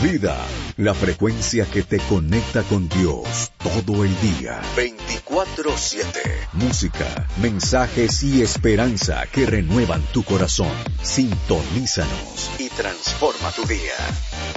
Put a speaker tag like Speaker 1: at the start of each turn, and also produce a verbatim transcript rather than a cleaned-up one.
Speaker 1: Vida, la frecuencia que te conecta con Dios todo el día. veinticuatro siete. Música, mensajes y esperanza que renuevan tu corazón. Sintonízanos y transforma tu día.